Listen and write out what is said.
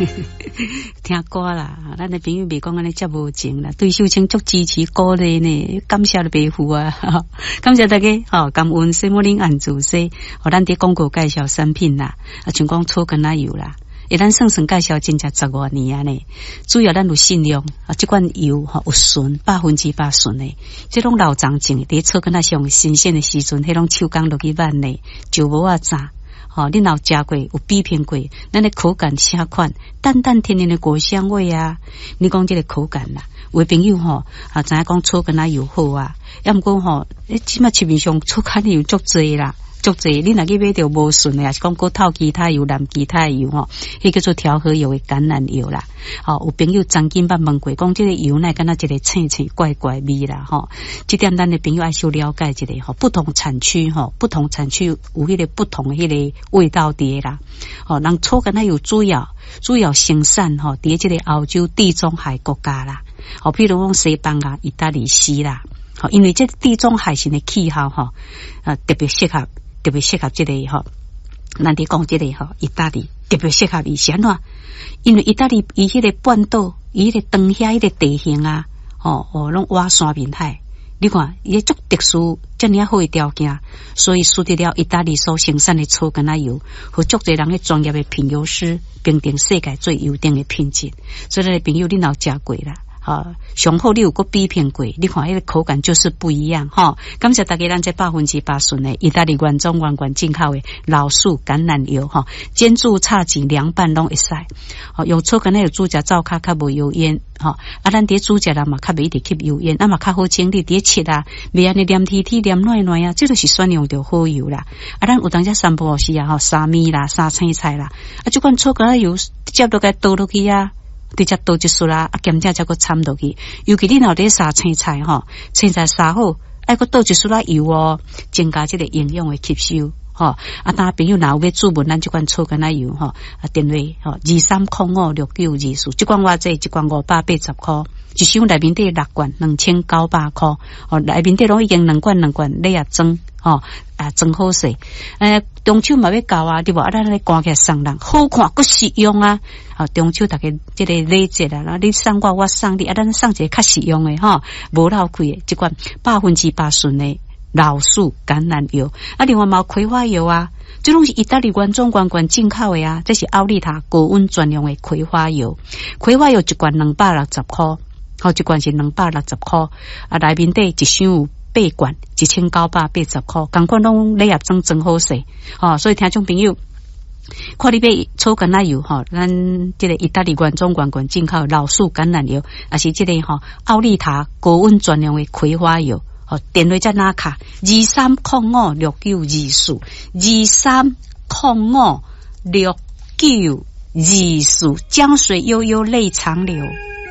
听歌啦，咱的朋友袂讲安尼遮无情啦，对秀清足支持鼓励呢，感谢白父啊，感谢大家，感恩西摩林安主席，咱伫广告介绍产品啦，像讲草根奶油啦。咱算算介绍真正10多年啊呢，主要咱有信用这款油有纯100%纯的，这种老长种伫草根上新鲜的时阵，迄种手工落去挽呢，就无啊炸。你若有食过有比拼过，咱的口感啥款，淡淡甜甜的果香味啊，你讲这个口感啦，有的朋友知影讲草根油好啊，要毋过即卖市面上草根油足济啦。足济，你若去买着无顺的，也是讲过透其他油、蓝其他油迄叫做调和油的橄榄油啦。有朋友曾经捌问过，讲这个油乃敢若一个青青怪怪味啦，这点咱的朋友爱小了解一下，不同产区不同产区有迄个不同的迄个味道伫啦。人草根油主要生产伫这个欧洲地中海国家啦，譬如讲西班牙、意大利西啦，因为这地中海型的气候特别适合这个咱伫讲这个意大利特别适合伊是安怎？因为意大利伊迄个半岛，伊迄个长遐迄个地形啊，拢挖山面海，你看伊足特殊，遮尔好的条件，所以输得了意大利所生产的草根油，和足侪人的专业的品油师评定世界最优等的品质。所以咱的朋友你若食过啦。上好你有个比拼过，你看迄个口感就是不一样感谢大家，咱这100%纯的意大利原装原罐进口的老树橄榄油煎煮炒煎凉拌拢会使用草根油煮食灶较无油烟咱伫煮食啦嘛较袂一直吸油烟，嘛较好整理伫切啊，袂安尼黏贴贴黏软软啊，这就是选用着好油啦。咱有当时三不五时沙米啦、沙青菜啦，这款草根油接落该倒落去啊。直接倒一束啦，咸正才个掺落去。尤其你若伫沙青菜青菜沙好，爱个倒一束啦油增加这个营养的吸收当朋友若有要注文咱这款草根油电话23056924，这款偌济，一罐580块，一箱内面底6罐2900块内面底拢已经两罐你也装装好势中秋嘛要到啊，对无咱来赶起来送人，好看佫实用啊中秋大家这个礼节啦，你送我送你咱送一个较实用的无漏气的这款100%纯的老树橄榄油另外嘛有葵花油啊，这拢是意大利原装原罐进口的啊，这是奥利塔高温专用的葵花油一罐260块一罐是260块内面底一箱有8罐1980块，同款拢礼盒装好势所以听众朋友，看你买草橄榄油咱这个意大利原装原罐进口老树橄榄油，也是这个奥利塔高温专用的葵花油电话在哪卡23056924 23056924，江水悠悠泪长流。